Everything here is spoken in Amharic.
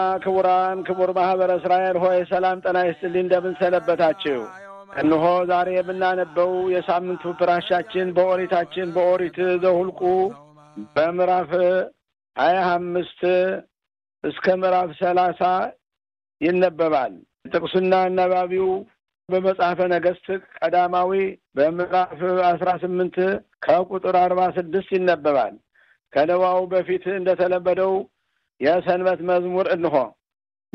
ክቡራን ክቡር ማህበረ እስራኤል ሆይ ሰላም ጤና ይስጥልኝ እንደምን ሰነበታችሁ እነሆ ዛሬ የምናነበው የሳምንቱ ፍራሻችን በኦሪታችን በኦሪት ዘኍልቍ በምዕራፍ 25 እስከ ምዕራፍ 30 ይነበባል ጥቅሱና አነባቢው በመጽሐፈ ነገሥት ቀዳማዊ በምዕራፍ 18 ከቁጥር 46 ይነበባል ከነዋው በፊት እንደተለበደው የሰንበት መዝሙር እንሆ